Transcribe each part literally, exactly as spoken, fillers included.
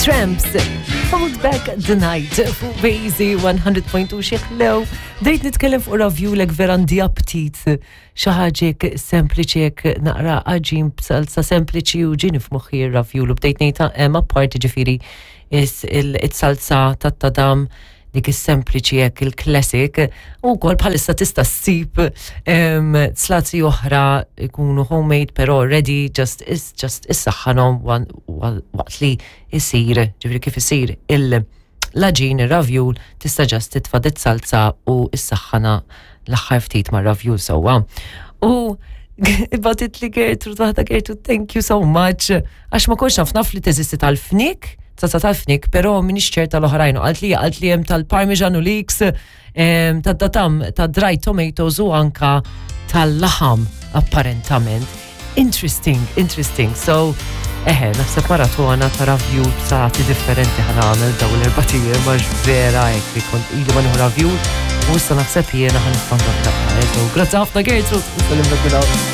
Tramps, Hold Back the Night fuq Bejzi one hundred point two xieħlew. Dejt nitkellem fuq ravjulek verandi aptit xi ħaġek sempliċek naqra aġim b'salsa sempliċi u ġini f'moħħi ravjulu bdejt ngħidha hemm apparti ġifieri is-salsa tat-tadam dik is-sempliċi hekk il-classic u wkoll bħalissa tista' ssib slazzi oħra jkunu homemade però ready just is just issaħħanhom waqt li jsir ġifieri kif isir il-laġin ir-ravjul tista' ġast titfa' salsa u issaħħana l-aħħar ftit mar-ravjul sewwa. U batit li Gertrude waħda Gertrude thank you so much għax ma kontx naf naf li teżisti tal-fnik tazza tal-fnik, pero minix ċerta l-oħrajn, għalt li għalt li jem tal-parmigiano leeks, tad-datam, tad-dry tomatoes u anka tal-laħam, apparentament. Interesting, interesting. So, eħe, naħseb maratona ta' ravju b'saħati differenti ħana għamil daw l-erbatija, maġ vera ek li kont ilu ma nħu ravju, u issa naħseb jena ħan ispanda f'daqqa. So, grazzi ħafna Gertrude, u s-salim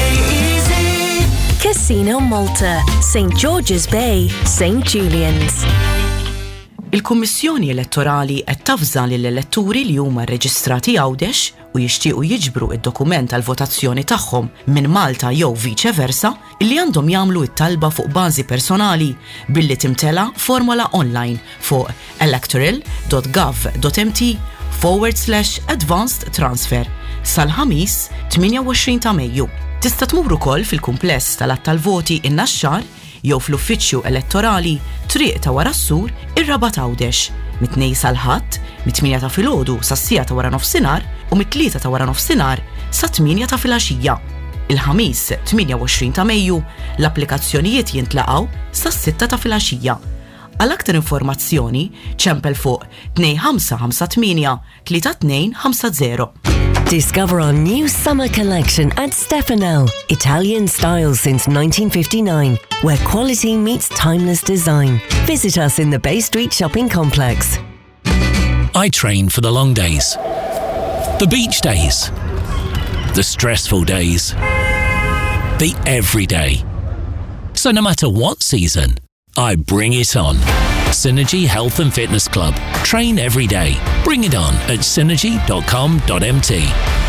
Casino Malta, Saint George's Bay, Saint Julian's. Il-Kummissjoni Elettorali qed tafża lill-elettori li huma rreġistrati Għawdex u jixtiequ jiġbru id-dokument tal-votazzjoni tagħhom minn Malta jew vice versa illi għandhom jagħmlu t-talba fuq bażi personali billi timtela formola online fuq electoral.gov.mt forward slash advanced transfer sal-ħamis tminja u għoxrin ta' Mejju. Tista' tmur ukoll fil-kumpless tal-att tal-voti in-Naxxar jew fl-uffiċċju elettorali triq ta' wara s-sur ir-Raba' Għawdex mit-tnejn sal-ħadd mit-tminja ta' filgħodu sas-sija ta' wara nofsinhar u mit-tlieta ta' wara nofsinhar sa tminja ta' filgħaxija. Il-ħamis tminja u għoxrin ta' Mejju l-applikazzjonijiet jintlaqgħu sas-sitta ta' filgħaxija. Għal aktar informazzjoni ċempel fuq tnejn ħamsa ħamsa tminja tlieta tnejn ħamsa żero. Discover our new summer collection at Stefano, Italian style since nineteen fifty-nine, where quality meets timeless design. Visit us in the Bay Street Shopping Complex. I train for the long days, the beach days, the stressful days, the everyday. So no matter what season, I bring it on. Synergy Health and Fitness Club. Train every day. Bring it on at synergy dot com dot m t.